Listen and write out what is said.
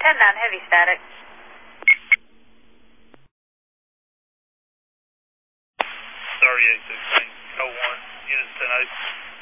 heavy static. Sorry, 826, code 1, units 10-8.